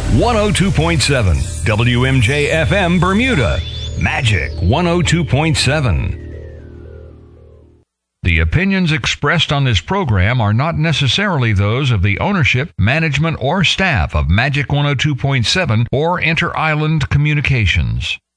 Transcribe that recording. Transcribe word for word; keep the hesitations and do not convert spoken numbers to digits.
one oh two point seven W M J F M Bermuda. Magic one oh two point seven. The opinions expressed on this program are not necessarily those of the ownership, management, or staff of Magic one oh two point seven or Inter-Island Communications.